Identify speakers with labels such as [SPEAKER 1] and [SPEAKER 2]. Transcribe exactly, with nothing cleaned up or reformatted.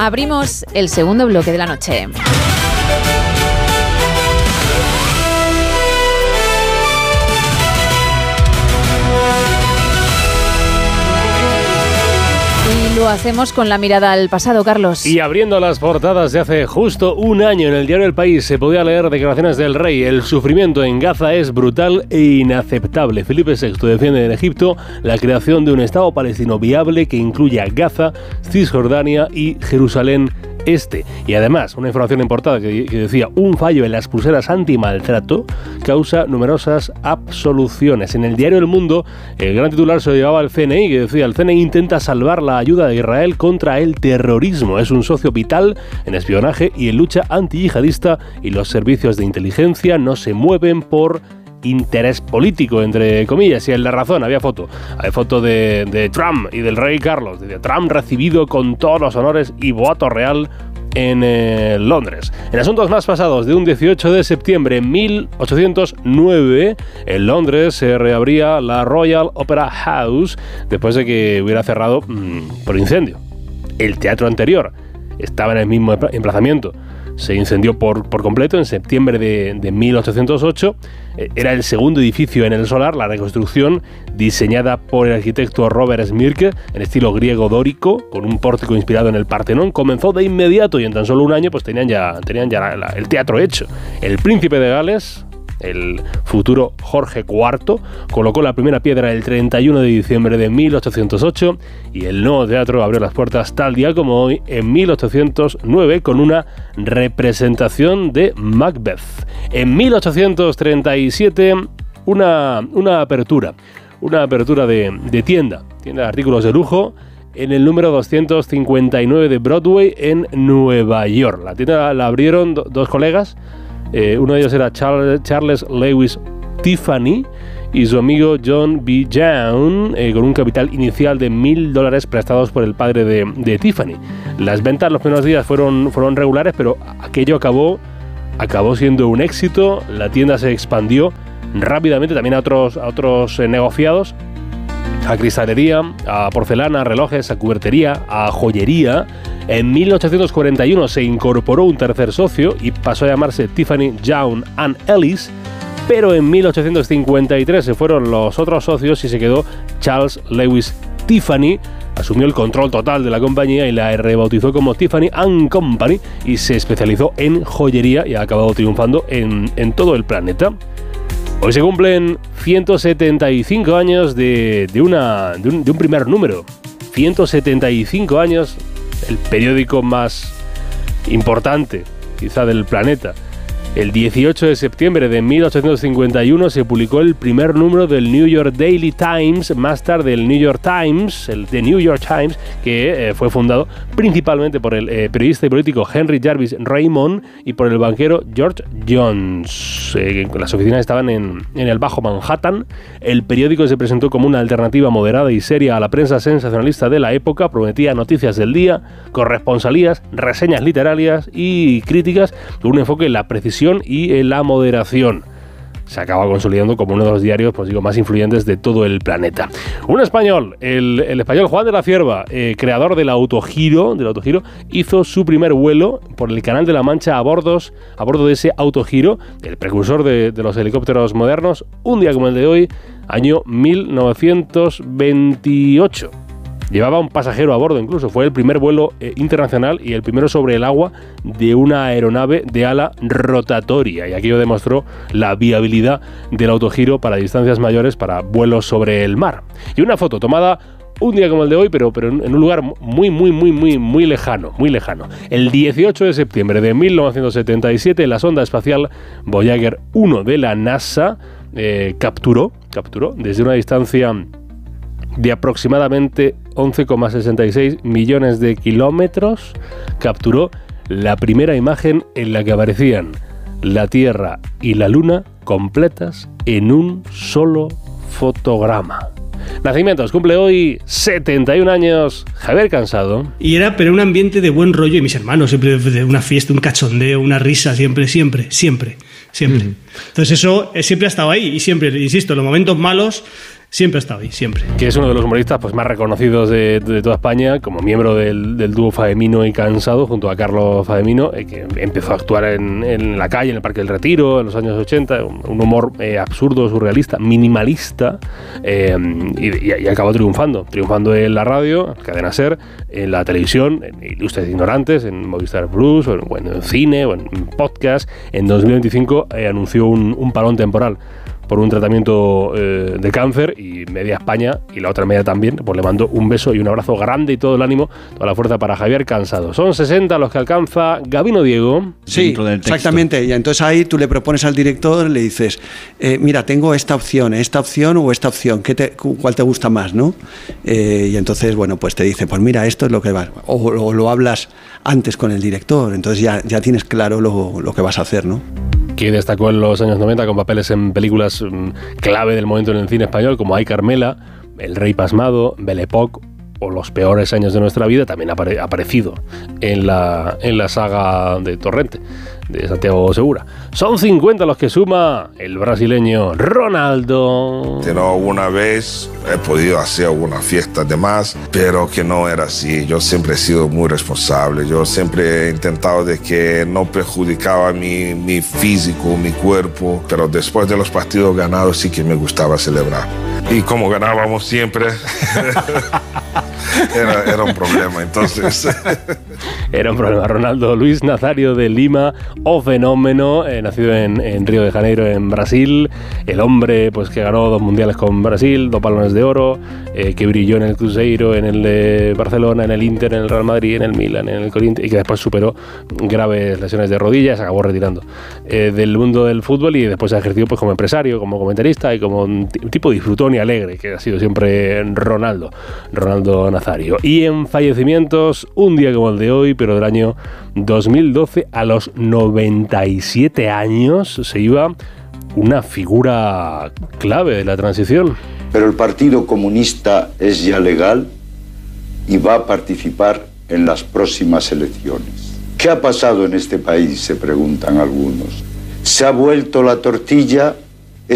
[SPEAKER 1] Abrimos el segundo bloque de la noche. Y lo hacemos con la mirada al pasado, Carlos.
[SPEAKER 2] Y abriendo las portadas de hace justo un año en el diario El País se podía leer declaraciones del rey. El sufrimiento en Gaza es brutal e inaceptable. Felipe sexto defiende en Egipto la creación de un Estado palestino viable que incluya Gaza, Cisjordania y Jerusalén Este. Y además, una información en portada que, que decía: un fallo en las pulseras antimaltrato causa numerosas absoluciones. En el diario El Mundo, el gran titular se lo llevaba el C N I, que decía: el C N I intenta salvar la ayuda de Israel contra el terrorismo. Es un socio vital en espionaje y en lucha antiyihadista, y los servicios de inteligencia no se mueven por interés político, entre comillas. Y en La Razón había foto, hay foto de, de Trump y del rey Carlos, de Trump recibido con todos los honores y boato real en eh, Londres. En asuntos más pasados, de un dieciocho de septiembre de mil ochocientos nueve, en Londres se reabría la Royal Opera House después de que hubiera cerrado mmm, por incendio. El teatro anterior estaba en el mismo emplazamiento. Se incendió por, por completo en septiembre de, de mil ochocientos ocho. Era el segundo edificio en el solar. La reconstrucción, diseñada por el arquitecto Robert Smirke en estilo griego dórico, con un pórtico inspirado en el Partenón, comenzó de inmediato, y en tan solo un año pues tenían ya, tenían ya la, la, el teatro hecho. El príncipe de Gales, el futuro Jorge cuarto, colocó la primera piedra el treinta y uno de diciembre de mil ochocientos ocho, y el nuevo teatro abrió las puertas tal día como hoy en mil ochocientos nueve con una representación de Macbeth. En mil ochocientos treinta y siete una, una apertura, una apertura de, de tienda, tienda de artículos de lujo, en el número doscientos cincuenta y nueve de Broadway en Nueva York. La tienda la abrieron do, dos colegas. Eh, uno de ellos era Charles, Charles Lewis Tiffany y su amigo John B. Young, eh, con un capital inicial de mil dólares prestados por el padre de, de Tiffany. Las ventas los primeros días fueron, fueron regulares, pero aquello acabó, acabó siendo un éxito. La tienda se expandió rápidamente también a otros, a otros eh, negociados, a cristalería, a porcelana, a relojes, a cubertería, a joyería. En mil ochocientos cuarenta y uno se incorporó un tercer socio y pasó a llamarse Tiffany, Young and Ellis, pero en mil ochocientos cincuenta y tres se fueron los otros socios y se quedó Charles Lewis Tiffany. Asumió el control total de la compañía y la rebautizó como Tiffany and Company y se especializó en joyería y ha acabado triunfando en, en todo el planeta. Hoy se cumplen ciento setenta y cinco años de, de, una, de, un, de un primer número. ciento setenta y cinco años, el periódico más importante, quizá, del planeta. El dieciocho de septiembre de mil ochocientos cincuenta y uno se publicó el primer número del New York Daily Times, más tarde el New York Times, el The New York Times, que eh, fue fundado principalmente por el eh, periodista y político Henry Jarvis Raymond y por el banquero George Jones. Eh, las oficinas estaban en, en el Bajo Manhattan. El periódico se presentó como una alternativa moderada y seria a la prensa sensacionalista de la época. Prometía noticias del día, corresponsalías, reseñas literarias y críticas con un enfoque en la precisión y en la moderación. Se acaba consolidando como uno de los diarios, pues digo, más influyentes de todo el planeta. Un español, el, el español Juan de la Cierva, eh, creador del autogiro, del autogiro, hizo su primer vuelo por el Canal de la Mancha a, bordos, a bordo de ese autogiro, el precursor de, de los helicópteros modernos, un día como el de hoy, año mil novecientos veintiocho. Llevaba un pasajero a bordo incluso. Fue el primer vuelo eh, internacional y el primero sobre el agua de una aeronave de ala rotatoria. Y aquello demostró la viabilidad del autogiro para distancias mayores, para vuelos sobre el mar. Y una foto tomada un día como el de hoy, pero, pero en un lugar muy, muy, muy, muy, muy lejano, muy lejano. El dieciocho de septiembre de mil novecientos setenta y siete, la sonda espacial Voyager uno de la NASA eh, capturó, capturó desde una distancia de aproximadamente once coma sesenta y seis millones de kilómetros, capturó la primera imagen en la que aparecían la Tierra y la Luna completas en un solo fotograma. Nacimientos, cumple hoy setenta y un años Javier Cansado.
[SPEAKER 3] Y era pero un ambiente de buen rollo, y mis hermanos, siempre de una fiesta, un cachondeo, una risa, siempre, siempre, siempre, siempre. Mm. Entonces eso siempre ha estado ahí, y siempre, insisto, en los momentos malos siempre ha estado ahí, siempre.
[SPEAKER 2] Que es uno de los humoristas pues, más reconocidos de, de toda España, como miembro del, del dúo Fademino y Cansado, junto a Carlos Fademino, eh, que empezó a actuar en, en la calle, en el Parque del Retiro, en los años ochenta, un, un humor eh, absurdo, surrealista, minimalista, eh, y, y, y acabó triunfando, triunfando en la radio, en Cadena SER, en la televisión, en Ilustres Ignorantes, en Movistar Plus, o en, o en cine, o en podcast. En dos mil veinticinco eh, anunció un, un parón temporal por un tratamiento eh, de cáncer, y media España y la otra media también, pues le mando un beso y un abrazo grande y todo el ánimo, toda la fuerza para Javier Cansado. Son sesenta los que alcanza Gabino Diego.
[SPEAKER 4] Sí, exactamente. Y entonces ahí tú le propones al director, le dices, eh, mira, tengo esta opción, esta opción o esta opción, ¿qué te, ¿cuál te gusta más, no? Eh, y entonces, bueno, pues te dice, pues mira, esto es lo que va. O, o lo hablas antes con el director, entonces ya, ya tienes claro lo, lo que vas a hacer, ¿no?
[SPEAKER 2] Que destacó en los años noventa con papeles en películas mmm, clave del momento en el cine español, como Ay Carmela, El Rey Pasmado, Belle Époque o Los peores años de nuestra vida. También ha apare- aparecido en la, en la saga de Torrente, de Santiago Segura. Son cincuenta los que suma el brasileño Ronaldo.
[SPEAKER 5] Pero una vez he podido hacer alguna fiesta de más, pero que no era así. Yo siempre he sido muy responsable. Yo siempre he intentado de que no perjudicaba mi, mi físico, mi cuerpo. Pero después de los partidos ganados sí que me gustaba celebrar. Y como ganábamos siempre, era, era un problema. Entonces...
[SPEAKER 2] Era un problema. Ronaldo Luis Nazario de Lima, o fenómeno, eh, nacido en, en Río de Janeiro, en Brasil. El hombre pues que ganó dos mundiales con Brasil, dos balones de oro, eh, que brilló en el Cruzeiro, en el de Barcelona, en el Inter, en el Real Madrid, en el Milan, en el Corinthians, y que después superó graves lesiones de rodillas, se acabó retirando eh, del mundo del fútbol, y después se ha ejercido pues, como empresario, como comentarista y como un, t- un tipo disfrutón y alegre, que ha sido siempre Ronaldo, Ronaldo Nazario. Y en fallecimientos, un día como el de hoy, pero del año dos mil doce, a los noventa y siete años, se iba una figura clave de la transición.
[SPEAKER 6] Pero el Partido Comunista es ya legal y va a participar en las próximas elecciones. ¿Qué ha pasado en este país?, se preguntan algunos. ¿Se ha vuelto la tortilla